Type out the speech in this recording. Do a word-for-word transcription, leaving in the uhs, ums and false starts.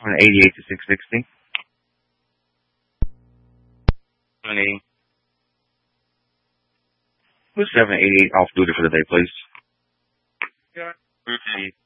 On eighty-eight to six sixty. Honey. Who's seven eighty-eight off duty for the day, please? Yeah. Okay.